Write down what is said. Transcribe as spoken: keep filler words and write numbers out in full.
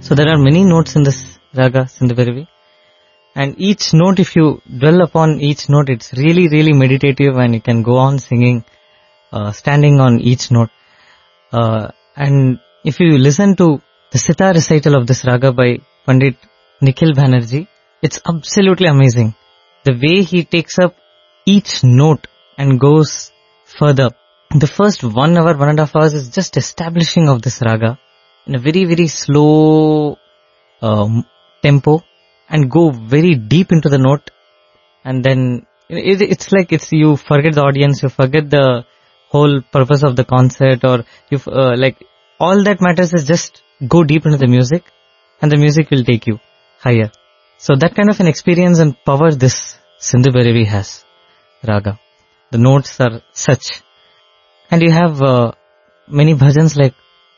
So there are many notes in this raga, Sindhu and each note, if you dwell upon each note, it's really, really meditative, and you can go on singing, uh, standing on each note. Uh, and if you listen to the sitar recital of this raga by Pandit Nikhil Banerjee, it's absolutely amazing. The way he takes up each note and goes further. The first one hour, one and a half hours is just establishing of this raga in a very, very slow um, tempo, and go very deep into the note, and then it, it's like it's you forget the audience, you forget the whole purpose of the concert, or you uh, like all that matters is just go deep into the music, and the music will take you higher. So that kind of an experience and power this Sindhu Bhairavi has, raga. The notes are such, and you have uh, many bhajans like